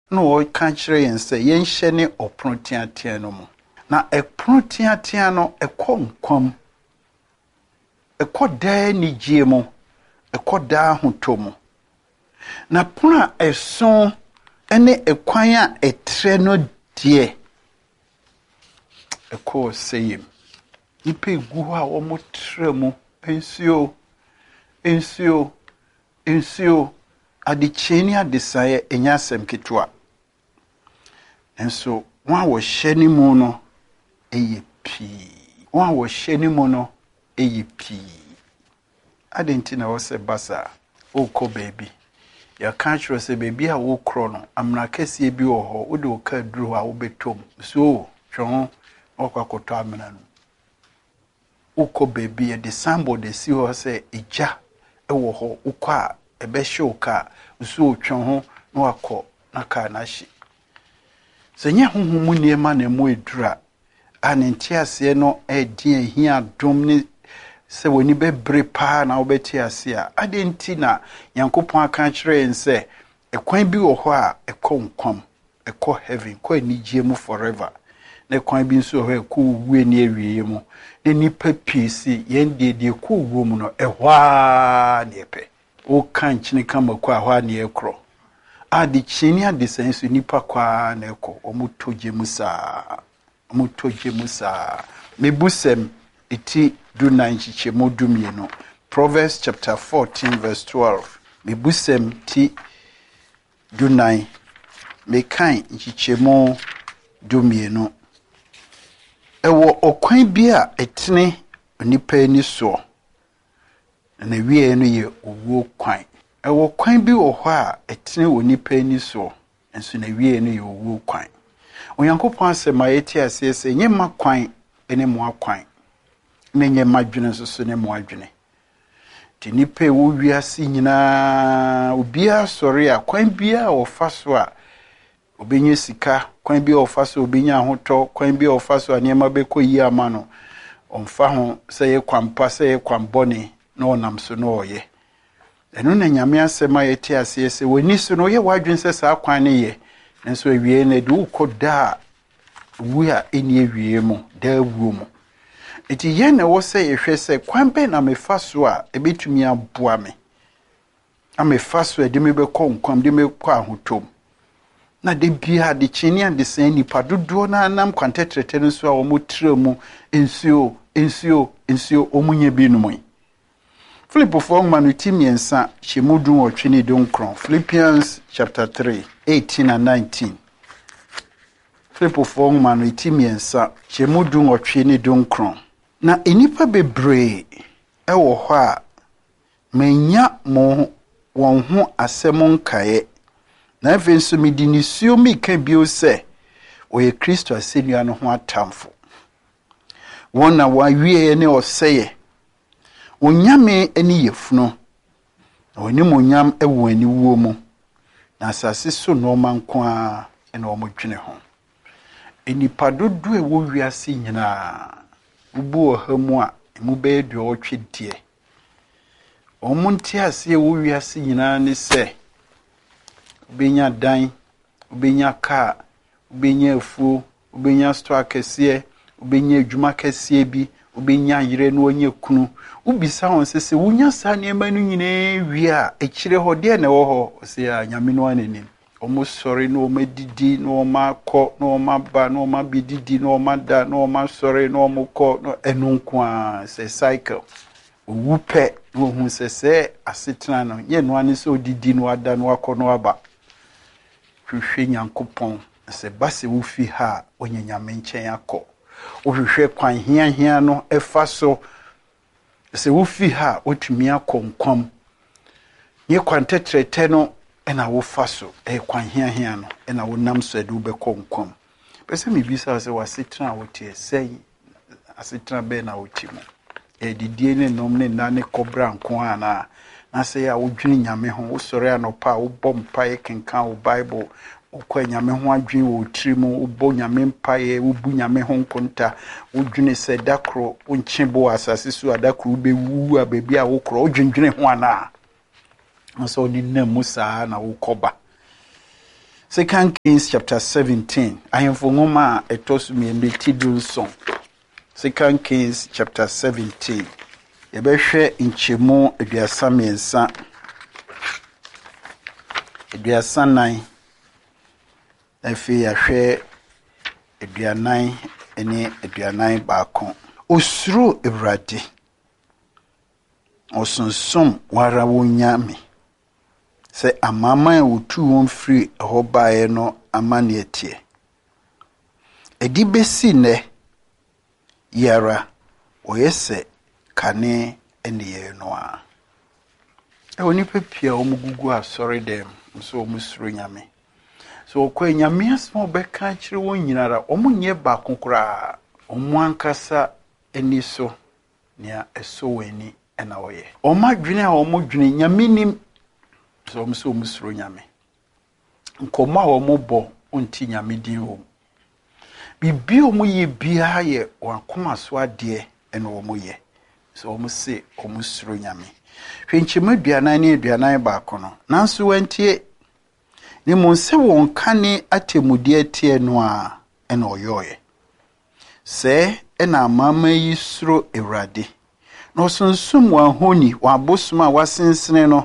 no o kan kire yen se yen hye ne opono tiatia no mu na epono tiatia no ekonkwam ekoda ni gie mu ekoda hotomu na pono eson ene ekwan a etre no die eko seyim nipa gu ho a wo motre mu ensio adicheni adesaye enya asem ketwa enso wa wo hye ni mu no eye pi wa wo hye ni mu no eye pi adenti na wo se basa oko baby ya kanchro se baby a wo kro no amna kase bi wo ho wo de ka duru a wo betom so twon okwakoto amna no oko baby de sambo de si ho se eja ewo ho ukwa ebe shoka so twon ho no akọ na ka na hye senye honhom niema na mo edura anenti ase no edi ehia dom ni se woni bebre pa na obeti ase a adenti na yankopon aka kire ense ekwan bi wo ho a ekonkwam eko heaven ko anigye mu forever na kwan bi nso ho eko wuwe ni awie mu ne nipa piesi yendede ko wuwo mu no ehwa ne epe o kan chini kama kwa ahwa ne ekro adi chini adi sensu nipa kwa na eko omutoje musa mebusem iti du na nchiche modumie no Proverbs chapter 14 verse 12 mebusem ti du na mekan nchiche mo dumie no ewo okwan bi a etene nipa ni so na wie no ye owo kwan ewo kwan bi wo ho a etene wo nipa ni so enso na wie no ye owo kwan onyankopon asema yeti asese nyema kwan ene mo akwan ne nyema dwene so ne mo adwene ti nipa wo wiase nyina obia sori a kwan bia wo fa so a obenye sika kwan bia wo fa so obenya hoto kwan bia wo fa so anema beko yi ama no omfa ho se ye kwampa se ye kwambone na onam so no oye eno na nyame asema yeti asese woni so no ye wadwen se sa kwan ne ye enso awie na de ukoda wu a eni awie mu da wu mu eti ye na wo se yehwe se kwan be na mefa so a ebetumi aboa me amefa so de me bekọ nkwam de me kọ ahotom na de bia de chini ande sen nipa dodo na anam kwantetrete no so a wo motre mu ensio omunye binum Philippians 4:10 Shemudun otwini donkron Philippians chapter 3 18 and 19 Philippians 4:10 Shemudun otwini donkron na enipa bebre ewo ho a menya mo won ho asem nkae na evenso midinisuo mi ka bio se oye Kristo asenua no ho atamfo wona wa wie ne oseye onyame ani yefuno oni monyam ewo ani wuo mu na asase so no manko a ena omodwene ho enipa dodo ewo wiase nyina ubu ohamu a emu be do otwedie omunti ase ewo wiase nyina ne se obenya dan obenya ka obenya afuo obenya store kese obenya adwuma kese bi obenya yire no onye kunu ubisa hon sese wunya sa niema no nyine wi a ekire ho de na wo ho se ya nyame no anenim omo sori no omedidi no makọ no maba no mabididi no mada no masori no mokọ no enunko a se cycle owupe no hu sese asetena no ye no ane se odidi no ada no akọ no aba hwehwe nyankopon se base wo fi ha onye nyame nchen akọ ohwehwe kwan hia no efa so se wo fi ha otumi akonkwam ye kwantetrete no ena wo fa so kwan hia no ena wo nam so de wo bekonkwam pese mi bisa se wasetra wotie sei asetra be na wotimo didie ne nom ne na ne kobra nko ana na se ya wodwini nyame ho wo sori anopa wo bom pae kenkan wo bible ukwa nyame ho adwen wo trimu ubo nyame mpaye ubu nyame ho nkonta udwene se dakro unchebo asase su adakro bewu abebi a wo kro udwendwene ho ana so ni na musa na wo koba 2 Kings chapter 17. I am for Moma etos me tidu song. 2 Kings chapter 17. Yebehwe nchemu aduasa mensa. Aduasa nan. Efi yahwe aduanan ene aduanan baako. Osuro Ewurade. Osonsom wara wonyame. Se amama wotu won free ho baaye no amane etie. Edi besi ne yara oyese kane ene ye no a. Oni pepia omugugu asori dem so omusuro nyame. So okwa nyame asmo beka kire won nyinara omunye ba konkora omu ankasa eni so nia eso weni ena oye. Omadwene a omodwene nyame nim so omusuro nyame. Nkoma a omobo onti nyame din ho. Bibi omuye bia ye wakoma so ade ena omuye. So omuse omusuro nyame. Hwenchema aduanan ne aduanan baako no. Nanso wantie ni monse won kane atemudie tie no a ena oyoye. Se ena amama yi suro Ewurade. No sunsum wa honi wa bosuma wasensene no.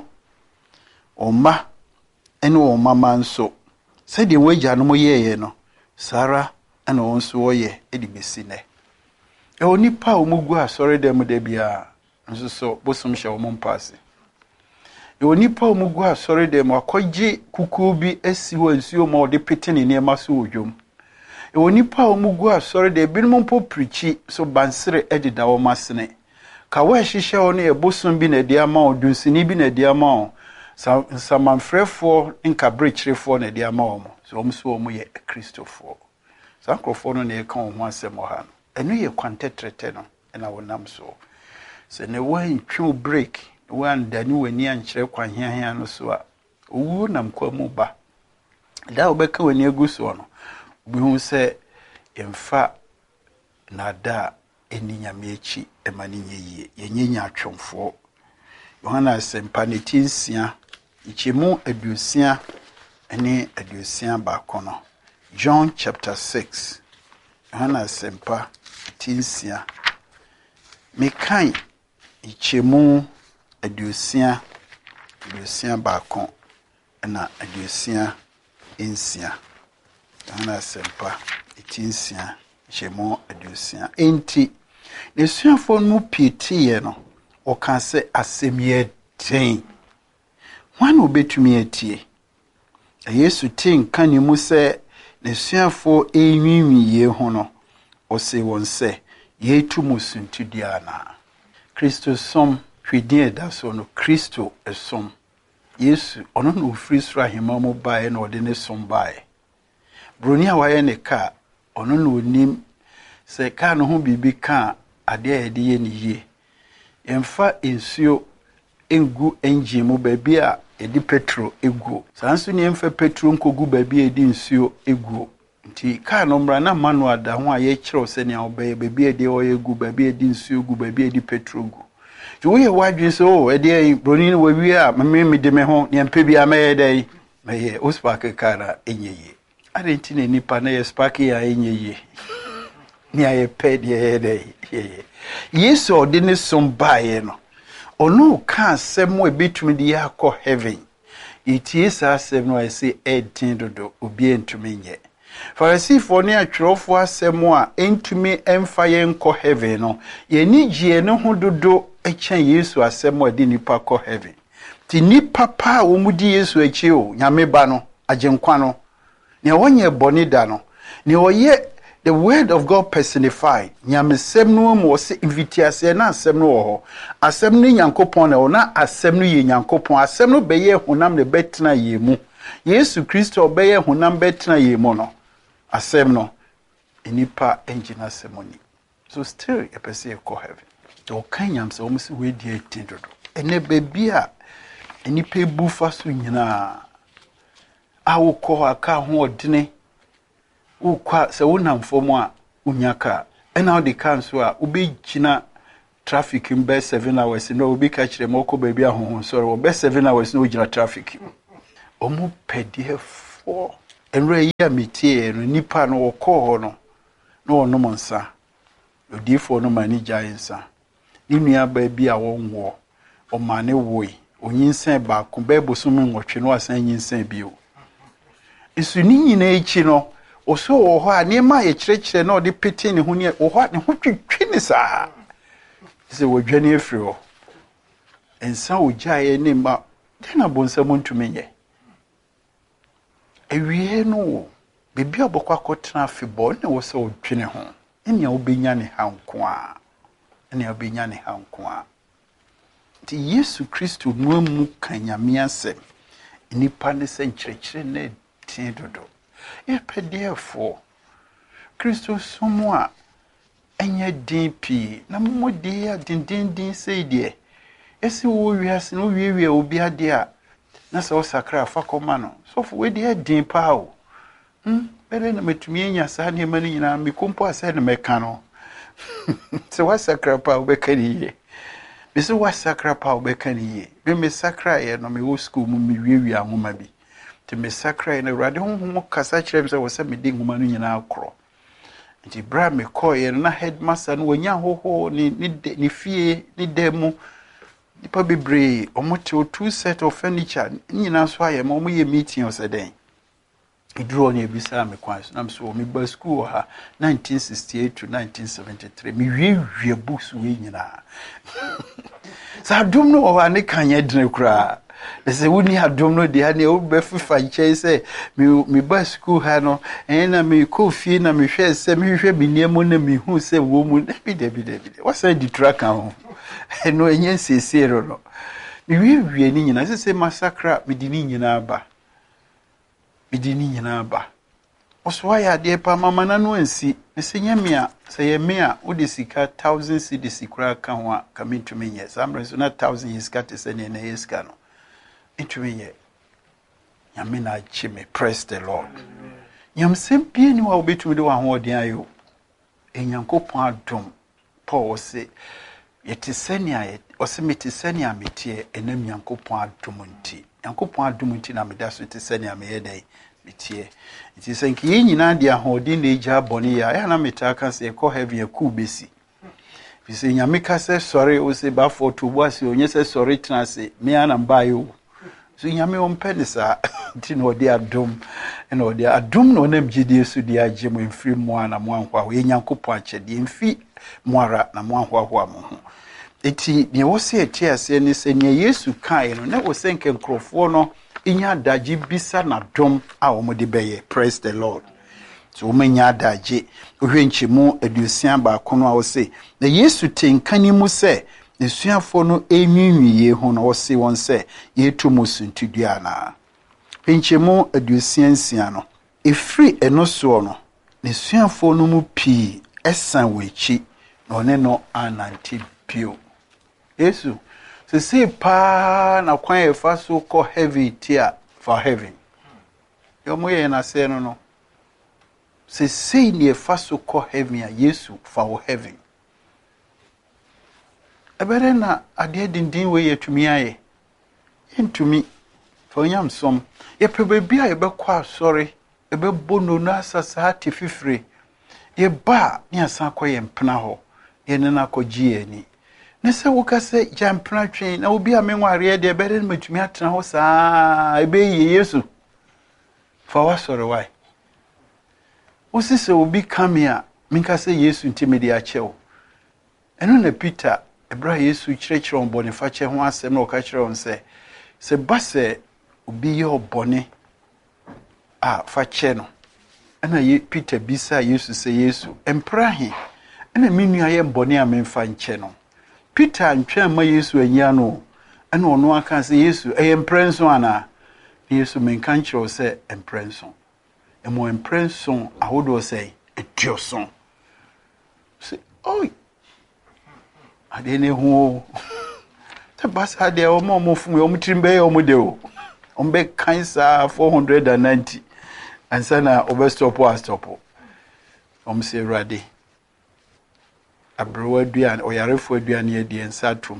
Oma ene wo mama nso. Se de wagya no moyeye no. Sara ena wonso woye edi besi ne. Onipa omugu asori dem de bia nso so bosum hye wo mpase. Onipa omugu asori dem akogye kuku bi asi ho nsuo ma ode petene ne ma so odwom. Onipa omugu asori de binum mpo prichi so bansere edida wo masene. Ka wa hihye wo ne bosum bi na dia ma odunsini bi na dia ma samanfrefo nka brechirefo na dia ma wo. So omso wo ye Kristofo. Sankrofo no ne ka wo ho asem ha no. Enu ye kwantetrete no na wonam so. Se ne wan twu break, wan dani wani ankyere kwan hiahia no so a owu nam kwa mu ba. Da obeka wani aguso no. Obi hu se emfa na da eni nyame echi emani nyeye. Yenyenya atwomfo. Yohana sempa ne tinsia, ichemu adusia ene adusia baako no. John chapter 6. Yohana sempa tinsia. Mekai ichemu adusia baako na adusia ensia. Yohana sempa tinsia ichemu adusia. Enti nesuafo no pietie no oka se asemye ten. Wan obetumi atie. Yesu tin kan ni mu se nesuafo enwinwi ye ho no ose won se ye tumusuntu diana. Kristo som hwedie da so no Kristo esom. Yesu ono no ofri sura hema mo bae na ode ne som bae. Broni a waye ne ka ono no onim se ka no ho bibi ka ade a yede ye ni ye. Emfa ensuo engu engine mu baby a edi petrol egu. Sanso ni emfa petrol nkogu baby edi nsuo egu. Nti ka no mra na manual da ho a ye kire se ne obey baby edi egu, baby edi nsuo egu, baby edi petrol egu. Ti wo ye wadwe so edi broni no wawi a me de me ho ne empa bia me dai me o spark car enyeye. Ade nti ne nipa na ye spark ya enyeye. Ni aye pe de dai. Yesu ode ne som bae no. Ono ka asem ebetumi de yakọ heaven. Itie sa asem no ese edin dodo obi entumi nye. Farisifo ne atwerofo asem a entumi emfa ye nkọ heaven no. Ye ni gie ne ho dodo echen Yesu asem a de nipa kọ heaven. Ti nipa pa wo mudi Yesu echi o nyame ba no agenkwa no. Ne wonye boni da no. Ne oye the word of God personified. Nyamesem no mo se invitiase na asem no ho. Asem ni Nyankopon na ona asem no ye Nyankopon. Asem no beye honam ne betena ye mu. Yesu Kristo beye honam betena ye mu no. Asem no enipa engina semoni. So still e pese e ko heaven. Do kan nyamse o mse we die tindodo. Ene bebia enipa ebu fa so nyina. Awo ko aka ho odene. Ukwa se wonamfomo a unyaka ena odi kanso a ubegina traffic mbe 7 hours no obi ka kire moko ba bia hoho so be 7 hours no ugina traffic omu pedie fo enre ya metie no nipa no wokọ no na onom nsa odifo no mani giantsa ni nua ba bi a wonwo o mane woi onyinsan ba ko ba bosom nwotwe no asan nyinsan bio isu ni nyina echi no oso wo ho a ne ma ye kirekire na ode pete ne ho ne wo ho ne ho twetwe ne saa se wo dwane afiri ho ensa ojae ne ma dena bonsa montumenye ewie no bebi obokwa kotena afebɔ ne wo se odwene ho enia obenya ne hanko a enia obenya ne hanko a ti Yesu Kristo no mu kanyame asem nipa ne se nkyerɛkyerɛ ne tin dodo epedefo Kristo somo a enya din pi na mmodi a dindindin sei de esi wo wiase no wiewie obi ade a na se wo sakra fa koma no so fo we de din pa o bere na metumi enya sa ne mani nyina me kompo ase na meka no se wa sakra pa wo beka ni ye me se wa sakra pa wo beka ni ye me sakra ye no me wo school mu me wiewie ahoma bi te me sakra ye na urade honhom kasa kyerɛ me se wo se me de nhoma no nyina akoro nti bra me call ye na headmaster no wanya hoho ni fie ni demo nipa bebre omote two set of furniture nyina so aye ma omoye meeting oseden iduro na ebisa me kwan so na so me ba school ha 1968 to 1973 me wie books we nyina sa dum no wa ne kanye dene kura se woni adom no de ha ne obefifa nche se me ba school ha no na me ko fie na me hwe se me hwe biniemu na me hu se wo mu debi wasa di track ho no enye sesero no me wie ni nyina se massacre me di ni nyina aba oswa ya de pa mama na no ansi ne se nyamia se ye me a wo de sika 1000 cedis kura ka ho a ka me ntumi nye samre so na 1000 yiska te se ne na yiska no ntumi nye nyame na chime. Praise the Lord. Nyam sempie ni wa obetumi de wa ho odin ayo enyankopon adom Paul se yetisania osemetisania metie enam yankopon adom nti yankopon adom nti na meda so yetisania me yedai metie nti senki yenyina de ahodin na eja boni ya na metaka se ko heaven yaku besi bisi nyame ka se sorry o se ba for to boase onye se sorry transe me ana mbayo so nyame ompenisa nti no de adom na ode adom no na mgide su de agye mo mfiri mo ana mo anhwa yenyankopon akyede mfi moara na mo anhwa mo ho eti ne wo se eti ase ne se ne Yesu kan no na wo se nkenkrofo no inya daji bisa na dom a wo de beye. Praise the Lord. So manya daji ohwe nchemu adusian ba kono a wo se na Yesu tenkani mu se nesuafo no enwinwiye ho na wo se won se yetu musuntudua na nchemu adusian sia no efri eno so no nesuafo no mu pi esan wechi na one no ananti pio Yesu se pa na kwan efa so ko heavy tia for heaven yomo ye na se no se ni efa so ko heaven ya Yesu for heaven ebere na ade dindin we yetumi aye entumi for nyam som ye pebebi a ye be kwa sorry e be bono na asasa ati fifire ye ba ni asan koye mpena ho ye ne na kogie ani ne se wo ka se jampena twen na obi a menware de bere na matumi atena ho saa ebe ye Yesu for wa sorry why osise obi kamia minka se Yesu ntimedi a chewo eno na Peter ebra Yesu kyerɛkyerɛ on bɔne fa kyɛ ho asɛm na ɔka kyerɛ on se ba se obi yɛ ɔbɔne a fa kyɛ no ana Peter bisa Yesu se Yesu emprahe ana minua yɛ mbɔne a memfa nkyɛ no Peter antwɛn ma Yesu anya no ana ɔno aka se Yesu ɛyɛ mprenso ana Yesu menka nkyerɛ sɛ mprenso emo mprenso ahodo sɛ etioso se oi adene ho te basa de o mo fun o mtrimbe o mo de o ombe kansa 490 ansa na obestopo omse rade abrowa aduan oyarefo aduan ye de ensatum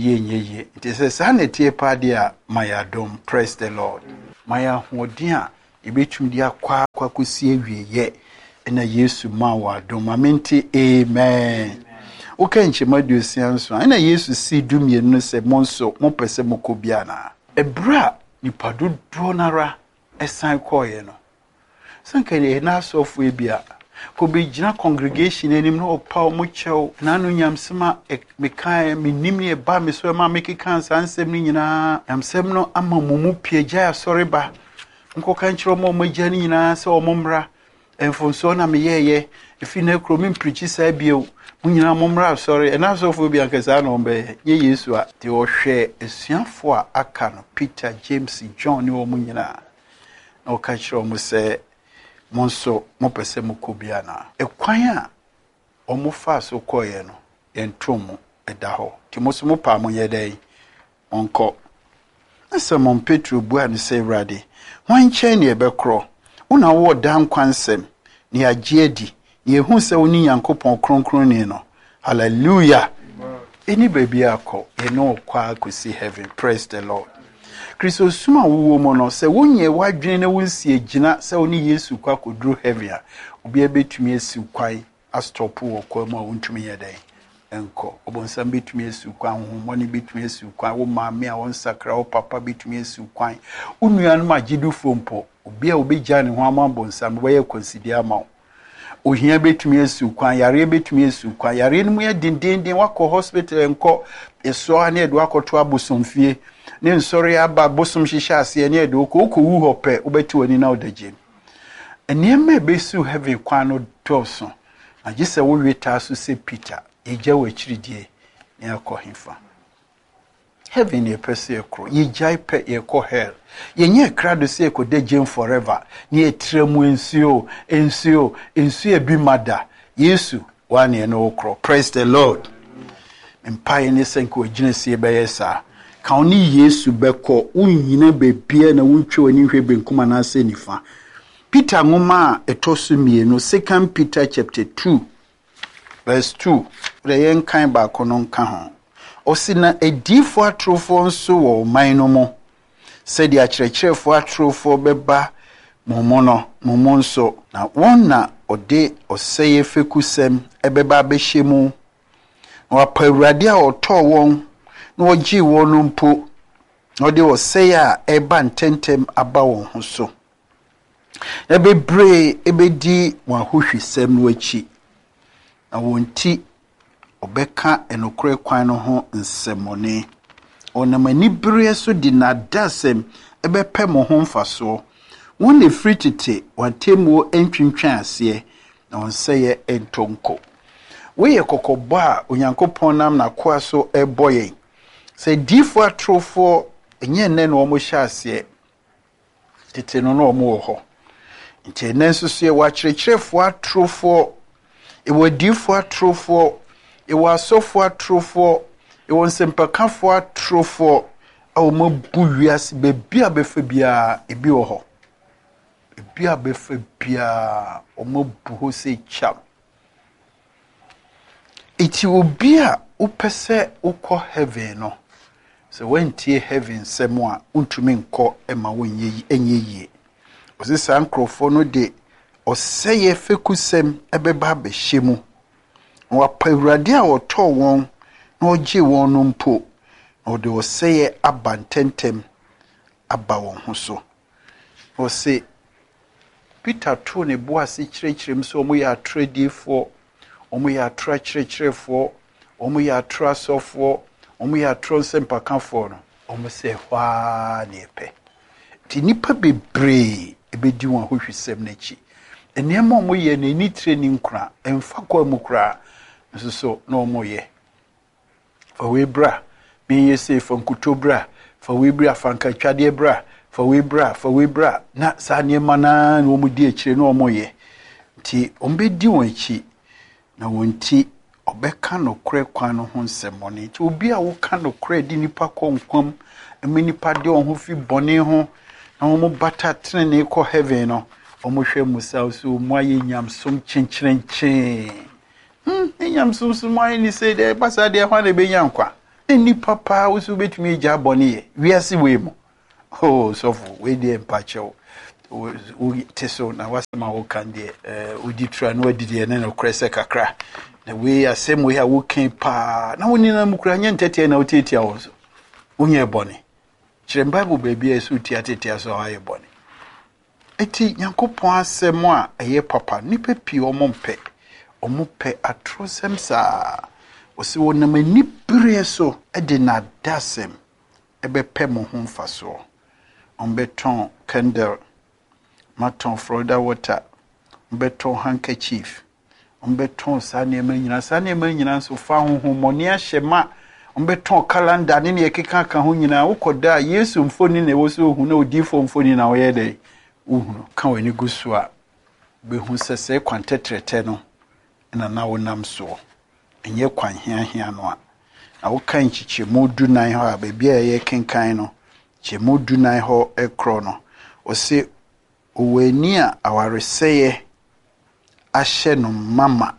yeye it is a sanity pa de a mayadom. Praise the Lord. Maya hodin a ebetum dia kwa kosi awieye na Yesu ma wa domamente amen oka nchema duosia nso na Yesu si dumie no se monso mo pese mokobia na ebra nipa dodo nara esan koye no sankere na asofo ebia ko be gina congregation enim no opa mo chew na no nyamsema mekan menim ne ba me so ma make kansa ansem ni nyina nyamsem no ama mumu piegya asoreba nko kan kiro mo magya ni nyina se o momra enfonso na meyeye efi na kromi preach sa bio mu nyina momra asore na asofo bia nkesa na ombe ye Yesu a te o hwe esuafo a aka no Peter James John ni o mu nyina na o ka kiro mo se monso mo pese mokobia na ekwan a omo fa so koye no entomo eda ho ti mo so mo pa mo yedai onko Simon Petro bua ni se Awurade wan chen ne ebekro una wo dan kwansem ni agiedi ni ehu se oni Yankopon kronkron ni no hallelujah eni baby akọ ye no kwa kosi heaven praise the Lord Kristo suma wo mo no se wonye wadwene na wonsi agina se oni Yesu kwa kodru heaven a obi abetumi asi kwai astopu wo kwa ma wontumi yedai enko obonsam betumi asi kwa honhomoni betumi asi kwa wo maame a won sakra wo papa betumi asi kwa unua no majidu fompo obi a obegya ne ho ama bonsam wo ye consider ama ohia betumi asi kwa yare betumi asi kwa yare no mu ya dindindin wakọ hospital enko eso ane edu akoto abosomfie ne nsori aba bosom hihya ase ne edu okowu hope obeti wani na odaje enema besu heaven kwan no toso agise wo weta so se Peter eja wachiridie ne akohimfa heaven ye pese ekro ye jai pe ye ko hell ye nye krado se ekodaje forever ne etremu ensuo ebi mada Yesu wane no okro praise the Lord empire ne senko ginesi ebeyesa ka oni Yesu beko unyina bebia na wuntwe ani hwe benkuma na ase nifa Peter ngoma etosu mienu 2 Peter chapter 2 verse 2 reyen kan ba kono nka ho osina edifo atrofo nso wo man no mo said ya kyerɛkyerɛfo atrofo beba momo nso na wonna ode oseye fekusem ebeba behemu na wapa Awurade a ɔtɔ wɔn na wɔgye wɔn mpo na ɔde oseye a eba ntentem aba wɔn ho so ebebre ebedi wɔn ahohwisɛm no akyi na wonti obeka enokre kwan no ho nsemone onamani bere so di nadasem ebepe mo ho mfaso won le fritite watemuo entwintwan ase na wonseye entonko we ye kokobo a Onyankopon nam na koa so eboye se difo atrofo enye nne no mo hya ase tete no no mo ho nti nenso so ye wa kyerɛkyerɛfo atrofo ewo difo atrofo ewo asofo atrofo ewo nsempakafo atrofo a o mabu wiase bebi abefa bia ebi wo ho ebi abefa bia o mabu ho se cham iti obi a upese ukọ heaven no so wentie heaven semo a untumi nkọ ema wonye enye osisa nkrofo no de oseye fekusem ebeba behemu wapa Awurade a ɔtɔ wɔn na ɔgye wɔn no mpo na ɔde oseye abantentem aba wɔn ho so ɔse Peter to ne boase kyerɛkyerɛm so ɔmo yɛ atradifo ɔmo yɛ atrakyerɛkyerɛfo ɔmo yɛ atrasofo ɔmo yɛ atronsempakafo no ɔmo sɛ hwaa ne pɛ ti nipa bebree ebedi wɔn ahohwisɛm n'akyi enema ɔmo yɛ n'ani training kura emfa kwa mu kura so no ɔmo yɛ fa webra me yɛ se fa nkutobra fa webra fa nkatwade bra fa webra na saa nneɛma na ɔmo di akyire no ɔmo yɛ ti ɔmo bedi wɔn akyi na wonti obeka no kure kwan no ho nsɛmɔne ti obi a wo ka no kure di nipa konkwam emi nipa de on ho fi bɔne ho na wo bata trene kɔ heaven no omo hwɛ musa so mo aye nyamsom kyenkyerenkyen nyamsom so mo aye ni say de basa de hwa na be nyankwa nipa pa wo so betumi gya bɔne ye wiase we mo oh so we de empachew te so na wasema wo kan de odi tura no adidi ne no krese kakra na we asem we ha wo kan pa na woni na mukura nya ntete na wotetia wo so wonye bone kire bible baby esu tiatetia so aye bone eti Nyankopon asem a eye papa nipa pi omompe atrosem sa osi wonam anibere so de na dasem ebepe mo ho mfaso ombeton candle maton Florida water ombeton handkerchief ombeton sanema nyina so fa ho moni ahyema ombeton calendar ne ekeka ka ho nyina wokoda Yesu mfoni na woso hu na odifo mfoni na oyede uhunu ka wani gusu a behu sese kwantetrete no na wonam so enye kwan hia no a na wo kan chichemu dunan ho a bebia ye kenkan no chemu dunan ho ekro no o se oweni a awareseye ahye no mama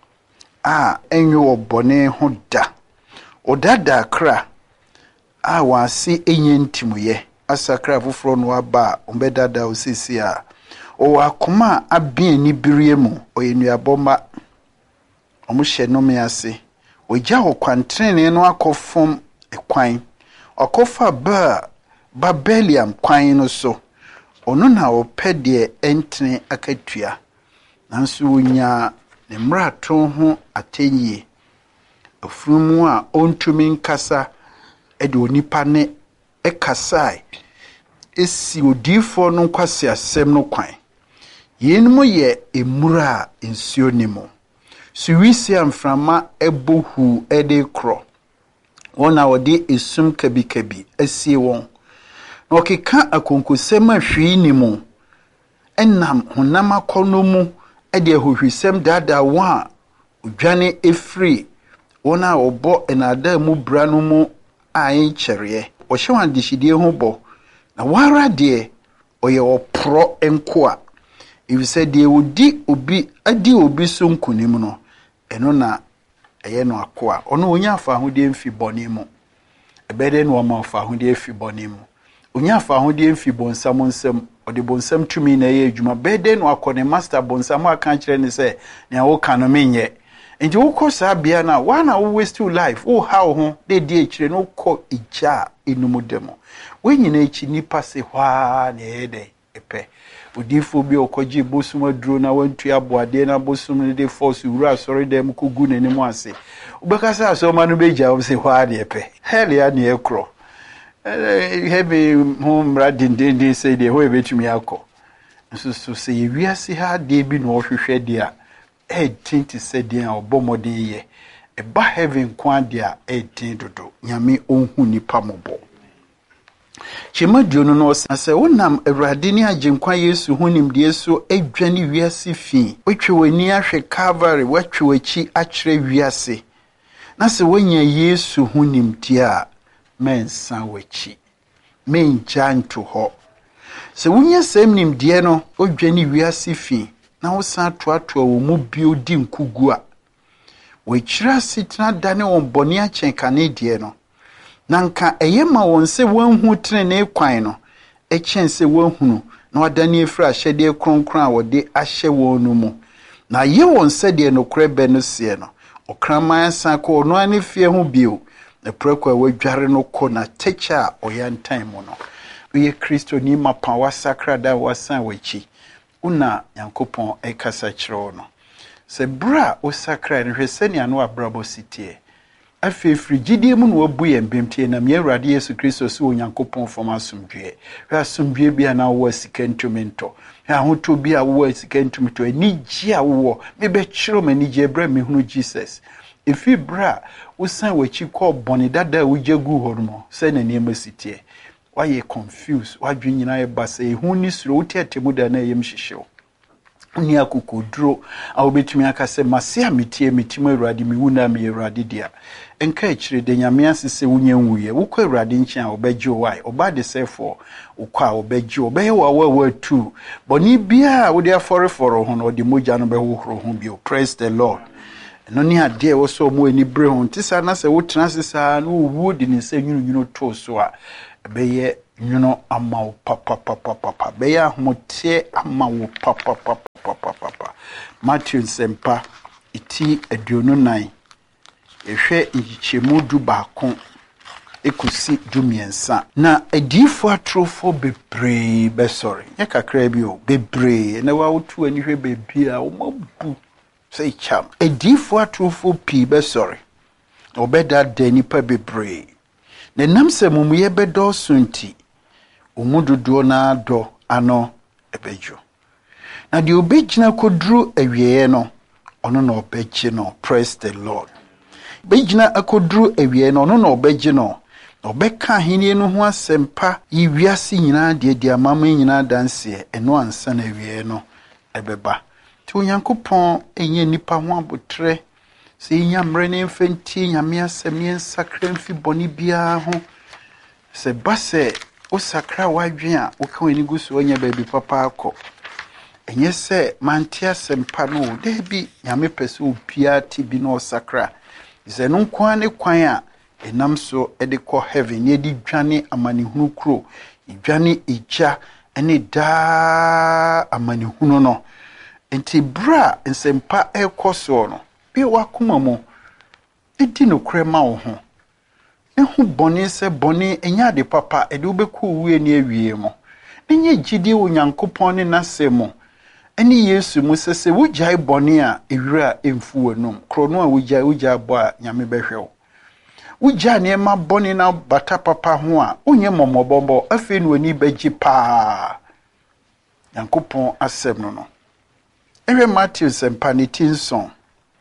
a enyo obone ho da odada kra a wase enye ntimuye asakra foforo no aba ombedada osisi a o akoma abien ni birie mu oyenuaboma omuhye no me ase ogya okwantrene no akofom ekwan okofa Babeliam kwan no so ono na opede entene akatua nanso wonya ne mrato ho atenye afumu a ontumi nkasa ede onipa ne ekasai esi odifo no kwase asem no kwan yenmu ye emura ensio nimo suwisi amframa ebohu ede kro wona wode esum kabikabi asie won na okeka akonkosem ahwi nimo enam honam akono mu ede ahohwisem dada wa odwane efri wona obo enada mu bra no mu ai kyereye o hyewan dishidie ho bo na wara de oye opro enko a if said de adi obi so nkunim no eno na eye no akoa ono onya afa ahode mfi bone mu ebede no ma afa ahode mfi bone mu onya afa ahode mfi bonsam nsam ode bonsam tumi na eye adwuma bede no akone master bonsam aka kire ne se na wo ka no menye nti wo kosa bia na wana wo waste your life wo how ho de die kire no ko ija enumudemo we nyina echi nipa se hwa na ede epe odifo bi okoji bosum aduro na wantu aboade na bosum ne de force wura sorry dem kugu nanim ase ubekasa so manu beja o se hwa de epe hell ya ne ekro heavy home radin say de ho ebetumi akọ so se wiase ha de bi no hwehwe de a tinti se de a obomode ye eba heaven kwa de a tin dodo nyame onhu nipa mobo Chimadio no se wonam awurade ni agenkwa Yesu hunim de so adwane wiase fi otwe wani ahwe Calvary watwe wachi akire wiase na se wonya Yesu hunim ti a mensa wachi menja nto ho se wonya sem nim de no odwane wiase fi na wo san toatoa wo mu bio di nkugu a wachira sitna dane won bone achenkane de no nanka eyema won se wanhu trene kwan no echense wanhunu na wadani efra ahyede kronkron a wode ahye wonu mu na ye won se de no korebe no se no okraman sanko no ani fie ho bio na preko wadware no ko na techa oyantan mu no we Kristo ni mapa wasakra da wasan wachi una Nyankopon ekasa kire no se bra osakra no hwesani ano abrabo sitie afi frigidie mu no wabu ye mbemtie na me Awurade Yesu Kristo so Onyankopon fom asomdwe asomdwe bia na wo asikantumento ahoto bia wo asikantumento anigye a wo me be kyiro manigye bra me hunu Jesus efi bra usan wachi ko boni dada wujagu hormo se na niema sitie waye confused wadwe nyina ye basa ehu ni suro wotiatemu da na yem hyehyew ni akukoduro a obetumi akase mase ametie metimu Awurade mi wuna me Awurade dia enka ekire de nyame asese wunye nwuye wukọ Awurade nchi a obegye wai oba de sefo ukọ a obegye obeye wa tu boni bia wo de aforeforo ho no de moja no behohoro ho bio praise the Lord no ni ade wo so mo ani bre ho ntisa na se wo tena sesa no wu de ne se nwunu to so a beye nwuno ama wo papa beya hote ama wo papa Matthew Sempa iti aduonu nan ehwe nchichemu du baako ekusi du miensa na adifo atrofo bebree besori ye kakra bi o bebree na wa wotu ani hwe bebia wo mabu sei cham adifo atrofo pi besori obeda danipa bebree na namse mumuye bedo sunti umududo na do ano ebejo na di obegina kodru awieye no ono na obeje no. Praise the Lord. Begina akodru awieye no ono na obeje no obeka ahini no ho asempa yiwiase nyina de amama nyina danse eno ansa na awieye no ebeba ti onyankopon enye nipa ho abotre se nyamre ne mfenti nyame asem ye nsakra mfi boni bia ho se base o sakra wadwen a wo ka wani gusu onya baby papa akọ enye se mantia sempa no de bi nyame pese opia ti bi no sakra ze no kwa ne kwan a enam so e de kọ heaven ye di dwane amanehunu kro dwane eja ene da amanehunu no enti bra nsempa ekoso no bi wakoma mo edi no krema wo ho ehu boni se boni enya de papa ede obeku wuye ni awie mo enye gidi onyankopon ne nasemo eni Yesu mu sese wujai boni a ewira emfu wanum krono a wujai bo a nyame behwe wujia ne ma boni na bata papa ho a onye momobombo afi no ani bagi pa nyankopon asem no ewe Matthew sempa ne tinson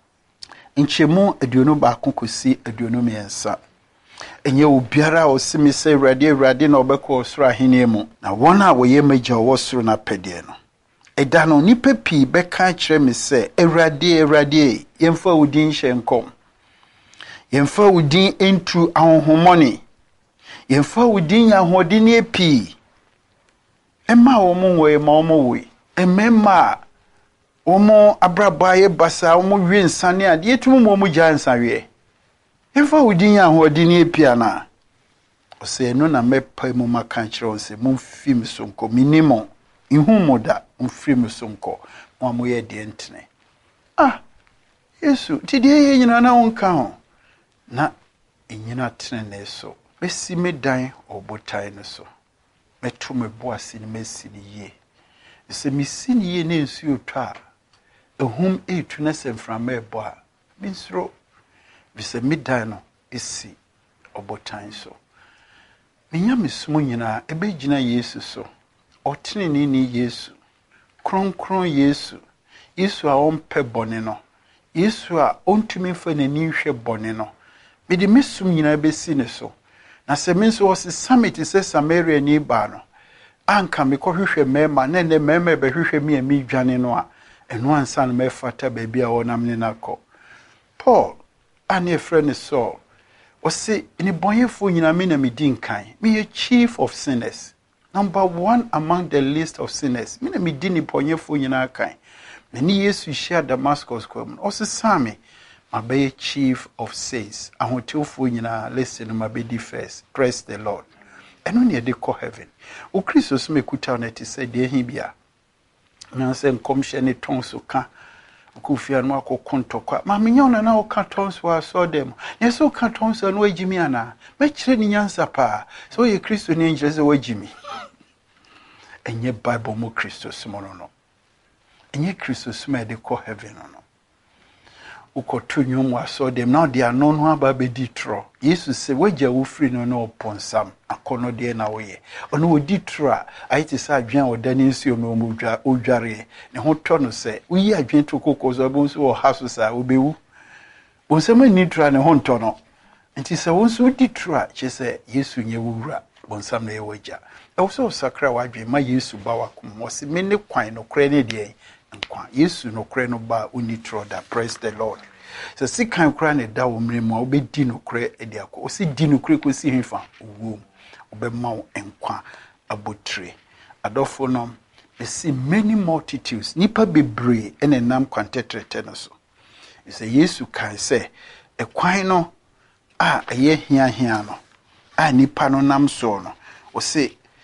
nchemu aduonu baako kosi aduonu miensa enye obiara osimi se Awurade na obekọ osoro ahene mu na wona a woye magya osoro na pede no eda no nipa pi beka kire me se Awurade yemfa udin hyenkom yemfa udin entu ahonhomoni yemfa udin yahodin epi emma wo mu wo ema wo wo emma omo abrabaye basa omo wi nsane ade etumu mo gya nsawe efa udin yahodin epi ana ose no na mepa mu maka kire onse mu fim sonko minimo ihumoda mfrim sonko mo amoye de ntene Yesu tidie ye nyina na wonka ho na enyina tene so besi medan obotai no so meto meboase ni mesi ni ye se mesi ni ye ne nsu otwa ehum etu na semframa ebo a binsro bise medan no esi obotai so menya mesumo nyina ebegina Yesu so otene ni Yesu kronkron Yesu a ompe bone no Yesu a ontumi fa nani hwe bone no bidi mesum nyina besi ne so na se menso wose summit se Samaria ni ba no anka me ko hwehwe mema na ne mema be hwehwe mi ami dwane no a eno ansa na mefata ba bia wonam ne nakọ Paul ane friend so wose ni bonyefo nyina me na medin kan me chief of sinners number 1 among the list of sinners me na medin ni bonyefo nyina kan na ni Yesu share Damascus kwam wose same mabe chief of saints ahotewfo nyina listen mabedi first. Praise the Lord. Eno ne de ko heaven o Kristo so mekuta na ti se de hi bia na se nkomhye ne tonso ka okufia no akokontokwa ma menya ona na o ka tonso aso dem yeso ka tonso no agimi ana me kire ni nyansa pa so ye Kristo ne njere se wagimi enye Bible mo Kristo so no enye Kristo so me de ko heaven no ukotu nyum aso dem na de ano no aba bedi tro Yesu se wagya wo free no na oponsam akono de na wo ye ono odi tro a ayiti sa adwen odani nsuo no mo odware ne ho to no se uyi adwen to kokozo bo nso wo haso sa obewu bonsam ni tro ne ho nto no nti se wo nso odi tro a che se Yesu nye wura bonsam na ye wagya e wo so sakra wadwen ma Yesu ba wakom wo se me ne kwan no kra ne de nkwa Yesu no kra no ba uni tro da. Praise the Lord. So si kan kra ne da wo mre mu obedi no kra edi akọ o si di no kra ko si himfa wo obema wo nkwa abotre adofo no see many multitudes nipa bebre ene nam kwantetrete no so ise Yesu kan se ekwan no a eye hia no a nipa no nam so no o se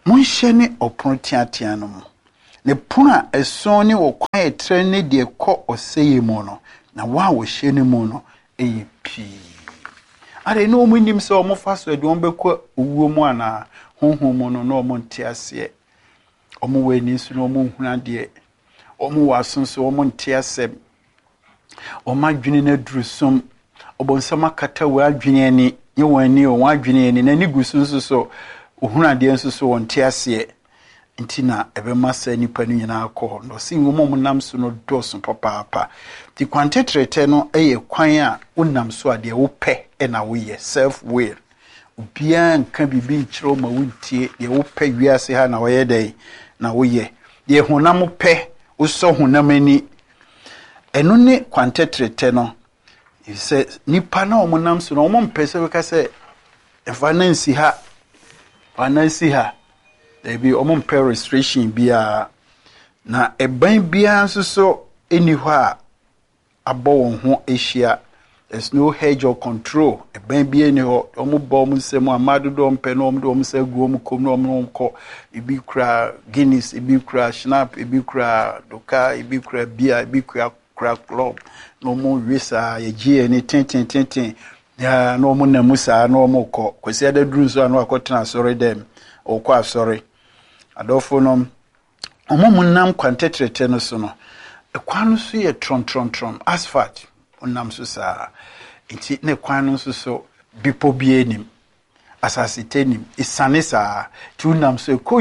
monhyɛ ne ɔpono teatea no mu ne pono a ɛson ne wɔ kwan ɛtrɛ ne deɛ kɔ ɔsɛe mu no na wa wɔhyɛ ne mu no ɛyɛ pii ade no ɔmo nim sɛ ɔmo fa so aduɔm bɛkɔ owuo mu ana honhom mu no na ɔmo nte aseɛ ɔmo wɔ ani so na ɔmo nhunu adeɛ ɔmo wɔ aso so ɔmo nte asɛm ɔmo adwene na duru som ɔbɔnsɛm akata wɔ adwene ani nye wɔn ani wɔn adwene ani na ne gu so nso so ohunu adeɛ nso so wɔn te aseɛ nti na ɛbɛma sa nipa no nyinaa akɔ hɔ no ɔsi nwoma mu nam so no dɔɔso papaapa ti kwantetrete no ɛyɛ kwan a wonam so adeɛ wopɛ ɛna woyɛ self will obiara nka bibi nkyerɛ ma wontie deɛ wopɛ wiase ha na wɔyɛ dɛ na woyɛ deɛ honam pɛ wosɔ honam ani ɛno ne kwantetrete no sɛ nipa na ɔmo nam so no ɔmo mpɛ sɛ bɛka sɛ ɛfa na nsi ha wanasi ha ebi ɔmo mpɛ restriction bia na ɛban bia nso so eni hɔ a abɔ wɔn ho ahyia there's no hedge or control ɛban bia ni hɔ ɔmo bɔ ɔmo nsɛm amado do ɔmpɛ no ɔmo do ɔmo sɛ gu ɔmo kom no ɔmo kɔ ebi kura guinness ebi kura schnapp ebi kura doka ebi kura bia ebi kura club no ɔmo wisa yɛgye ani tenten ya no ɔmo na musa no ɔmo kɔ kwasi ada duru so ano akɔtena asɔre dɛm ɔkɔ asɔre adɔfo no ɔmo munam kwantetrete no so no ɛkwan no so yɛ tron asphalt onam so saa nti ne kwan no so bipo bie nim asase tenim isane saa ti unam so ko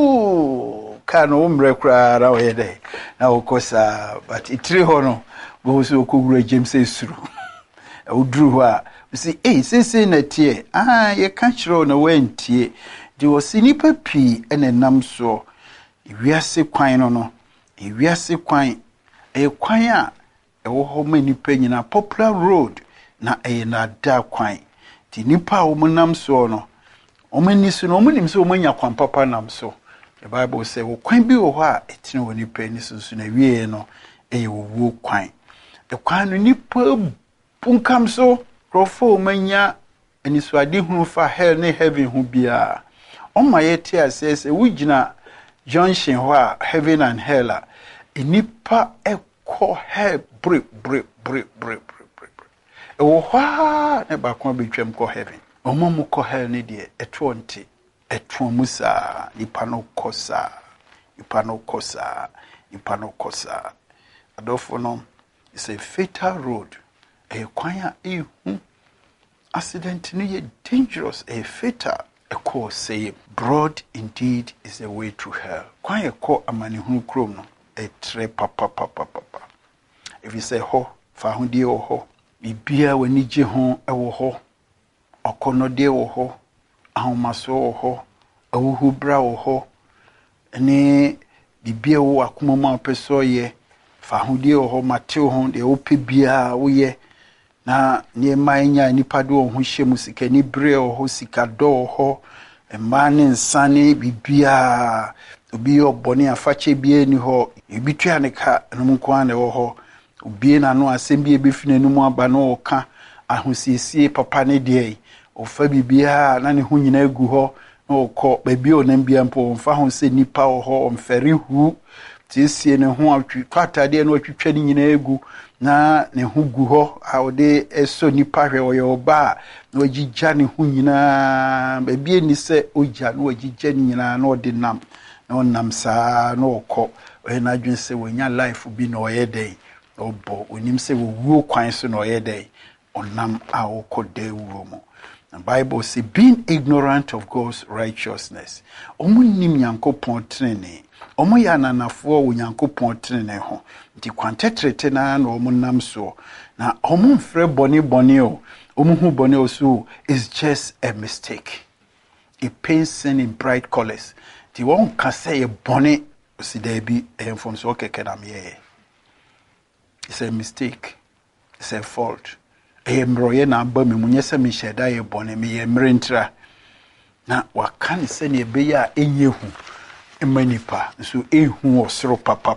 yu ka no umre kra ra ɔyɛ dɛ na ɔkɔ saa but itiri hɔ no bo so ko wura James esuru uduru hɔ a si sese na tie ye ka kyerɛ na wantie de osinipa pii ene nam so wiase kwan no wiase kwan kwan a ɛwɔ hɔ ma nipa nyina popular road na na da kwan ti nipa a wɔn nam so no wɔn ni so no wɔn nim so wɔn nya kwan papa nam so the Bible say wo kwan bi wɔ hɔ a ɛtene wɔ nipa ni so na wie no wo kwan kwan no nipa punkam so Crofo manya anisuade hunu fa hell ne heaven hu bia oma yete asese wugina junction ho a heaven and hell a nipa ekɔ hell bre ewo hwa ne ba kon betwam kɔ heaven omo mu kɔ hell ne de eto nte eto musa nipa no kosa adofo no is a fatal road a kwanya ihu accident ni ye dangerous a fatal a cause say broad indeed is the way to hell kwanya ko amani hu krom no a tre papa if you say ho fa hu die ho bibia wani je ho e wo ho okono de wo ho ahomaso wo ho awuhu bra wo ho ene bibia wo akoma ma peso ye fa hu die wo ho mateo ho de wo pe bia wo ye na nie manya nipa do ho hye musika ni bre ho sika do ho emma ne nsane bibia obi obone afache bia ni ho ebitua ne ka no mko an wo ho obi na no asem bia befina no mu aba no ka ahosiesie papa ne de ofa bibia na ne ho nyina gu ho na okọ baabi onam bia mpo mfa ho se nipa ho omfere hu tiesie ne ho atwi kwatade no atwitwa ne nyina egu na ne ho gu ho a ode eso nipa hwe oye oba na wagigya ne ho nyina baabi ni se ogya na wagigya ne nyina na ode nam na onam saa na okọ oye na adwen se wonya life bi na oye den obo onim se wo kwan so na oye den onam a okọ de wo mu. The Bible says, being ignorant of God's righteousness. Omu nim Nyankopon trene. Omu ya nanafo wo Nyankopon trene ho. Nti kwantetrete na omu nam so. Na omu mfre boni o. Omu hu boni o so is just a mistake. It paints sin in bright colors. Nti won ka say boni si there be from so keke na me. It's a mistake. It's a fault. Emroye na aba me munye se me hyeda ye bone me ye mrentra na waka ne se ne be ya enyehu emanipa so ehu osoro papa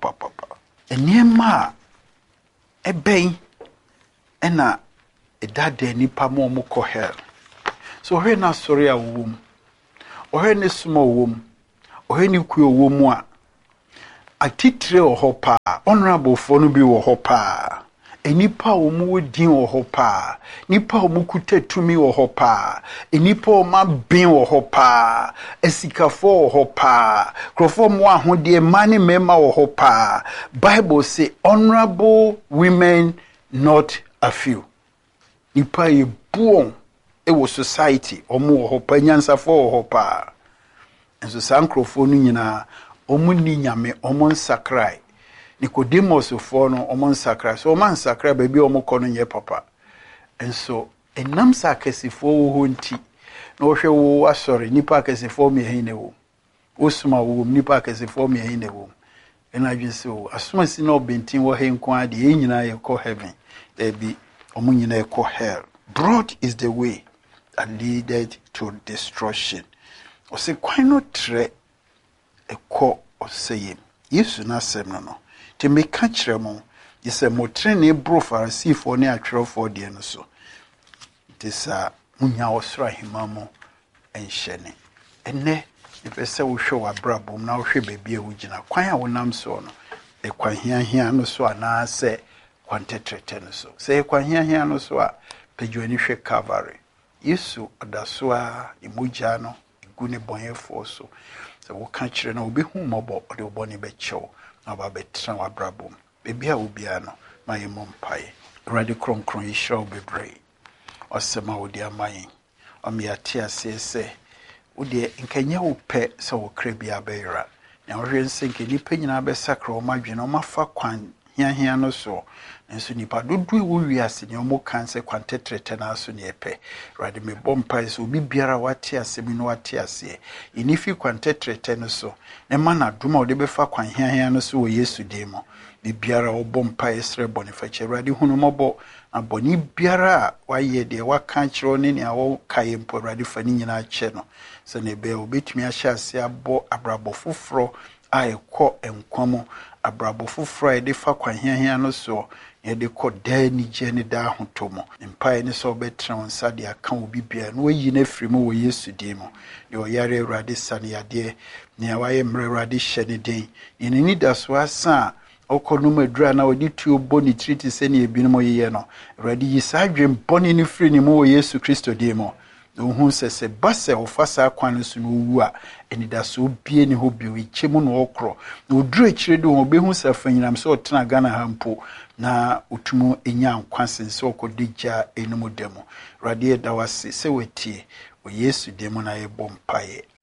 eniema eben ena edade nipa mo mo ko hell so he na sorry awum ɔhwɛ ne soma wom ɔhwɛ ne kuo wom a atitire wɔ hɔ paa honorable no bi wɔ hɔ paa enipa wo mu din wɔ hɔ paa nipa wo mu kuta tumi wɔ hɔ paa enipa wo ma bin wɔ hɔ paa esikafo wɔ hɔ paa krofo mu ahode mane mema wɔ hɔ paa Bible say honorable women not a few nipa ye buon ewo society omo wɔ hɔ paa nyansafo wɔ hɔ paa enso san krofo no nyina omo ni nyame omo nsakrai Nicodemus fo no omo nsakra so omo nsakra ba bi omo kɔ no nye papa enso enam sa akesifo wo ho nti na wo hwɛ wo asɔre nipa akesifo me hin ne wo osuma wo nipa akesifo me hin ne wo ena dwen se wo asoma si na obentin wo he nko ade e nyina ye kɔ heaven e bi omo nyina ye kɔ hell. Broad is the way that leaded to destruction. O se kwan no tre e kɔ oseyem Yesu na asɛm no te meka kyerɛ mo yɛsɛ motrene bro farisifo ne atwerɛfo de no so te sa munya osoro ahema mo enhyɛne enne yɛpɛ sɛ wo hwɛ w'abrabom na wo hwɛ baabi a wogina kwan a wonam so no e kwan hiahia no so ana sɛ kwan tetrete no so sɛ kwan hiahia no so a pɛdwani hwɛ Calvary Yesu ɔdaso a emogya no egu ne bɔnyɛfo so sɛ wo ka kyerɛ na obehu mɔbɔ ɔde wo bɔne bɛkyɛw na ba betra w'abrabom bebia wo bia no ma yɛ mompae Awurade kronkron yi hyira wo bebree ɔsɛma wo de amaye ɔmeate ase sɛ wo de nkanyɛ wo pɛ sɛ wo kra bia bɛyera na wohwɛ nsɛ nke nipa nyina bɛsakra wo madwene ɔmafa kwan hiahia no so nso nipa dodo wo wiase ne ɔmo kan sɛ kwan tetrete na so ne ɛpɛ Awurade me bompae sɛ obi biara wate asɛm no wate ase enifi kwan tetrete no so ne ma na doma wo de bɛfa kwan hiahia no so wɔ Yesu din mo bi biara wo bompae srɛ bɔne fakyɛ Awurade hunu mɔbɔ na bɔne biara a wayɛ de waka kyerɛ ne nea wo kae mpo Awurade fa ne nyina kyɛ no sɛ ne bɛ obetumi ahyɛ ase abɔ abrabɔ foforo a ɛkɔ nkwa mu abrabɔ foforo a yɛde fa kwan hiahia no so yɛde kɔ daa nigye ne daa hoto mu mpae ne sɛ wobɛtena wo nsa de aka wo bibia na wayi no afiri mu wɔ Yesu din mu deɛ ɔyare Awurade sa ne yadeɛ nea wayɛ mmerɛ Awurade hyɛ ne den yɛne ni da so asa a ɔkɔ no madura na wɔde tuo bɔ ne tiri te sɛ ne ebinom yɛyɛ no Awurade yi saa adwen bɔne no firi ne mu wɔ Yesu Kristo din mu na wohu sɛ ba sɛ wofa saa kwan no so no wu a anidaso bie ne hɔ bio ikyɛ mu na ɔkorɔ na ɔduru akyire de wɔn ɔbɛhu sɛ afa nyinam sɛ ɔtena Ghana ha mpo na otumu enya nkwa sen sɛ ɔkɔde gya enum da mu Awurade da wase sɛ watie wɔ Yesu din mu na yɛbɔ mpaeɛ